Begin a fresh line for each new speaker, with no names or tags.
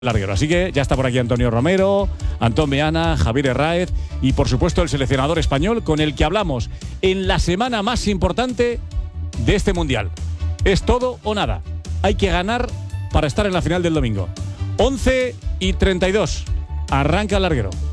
larguero. Así que ya está por aquí Antonio Romero, Antón Meana, Javier Herráez y por supuesto el seleccionador español con el que hablamos en la semana más importante de este Mundial. Es todo o nada. Hay que ganar para estar en la final del domingo. 11:32. Arranca el larguero.